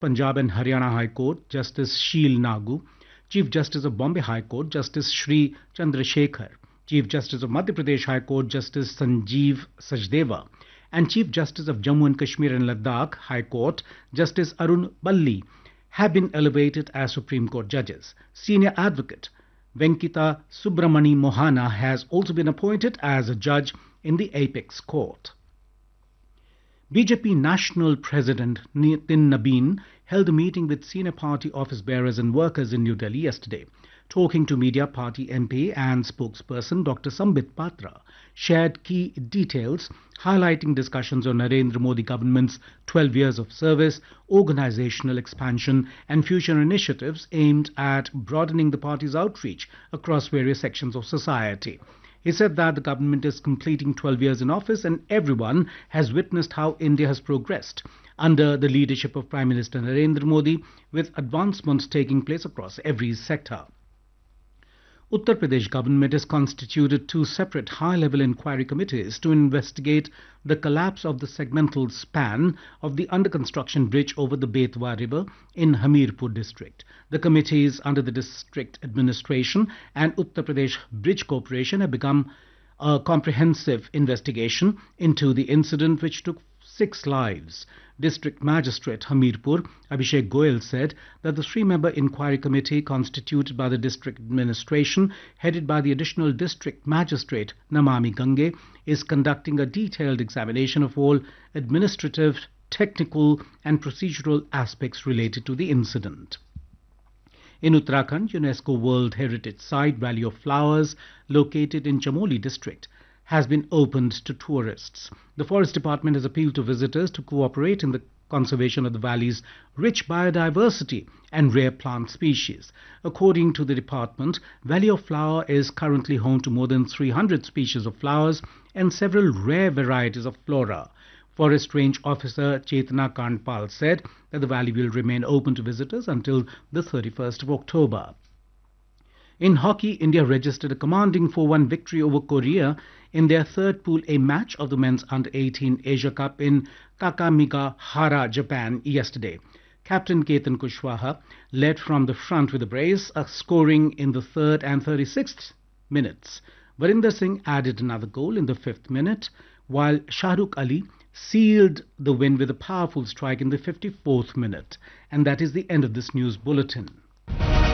Punjab and Haryana High Court, Justice Sheel Nagu, Chief Justice of Bombay High Court, Justice Shri Chandrasekhar, Chief Justice of Madhya Pradesh High Court, Justice Sanjeev Sachdeva, and Chief Justice of Jammu and Kashmir and Ladakh High Court, Justice Arun Balli, have been elevated as Supreme Court judges. Senior advocate Venkita Subramani Mohana has also been appointed as a judge in the Apex Court. BJP National President Nitin Nabin held a meeting with senior party office bearers and workers in New Delhi yesterday. Talking to media, party MP and spokesperson Dr. Sambit Patra shared key details, highlighting discussions on Narendra Modi government's 12 years of service, organizational expansion and future initiatives aimed at broadening the party's outreach across various sections of society. He said that the government is completing 12 years in office and everyone has witnessed how India has progressed under the leadership of Prime Minister Narendra Modi, with advancements taking place across every sector. Uttar Pradesh government has constituted two separate high-level inquiry committees to investigate the collapse of the segmental span of the under-construction bridge over the Betwa River in Hamirpur district. The committees under the district administration and Uttar Pradesh Bridge Corporation have begun a comprehensive investigation into the incident, which took 6 lives. District Magistrate Hamirpur Abhishek Goyal said that the 3-member inquiry committee constituted by the district administration, headed by the additional district magistrate Namami Gange, is conducting a detailed examination of all administrative, technical and procedural aspects related to the incident. In Uttarakhand, UNESCO World Heritage Site Valley of Flowers, located in Chamoli district, has been opened to tourists. The Forest Department has appealed to visitors to cooperate in the conservation of the valley's rich biodiversity and rare plant species. According to the department, Valley of Flower is currently home to more than 300 species of flowers and several rare varieties of flora. Forest Range Officer Chetna Kandpal said that the valley will remain open to visitors until the 31st of October. In hockey, India registered a commanding 4-1 victory over Korea in their third Pool A match of the men's Under-18 Asia Cup in Kakamigahara, Japan yesterday. Captain Ketan Kushwaha led from the front with a brace, scoring in the 3rd and 36th minutes. Varinder Singh added another goal in the 5th minute, while Shahrukh Ali sealed the win with a powerful strike in the 54th minute. And that is the end of this news bulletin.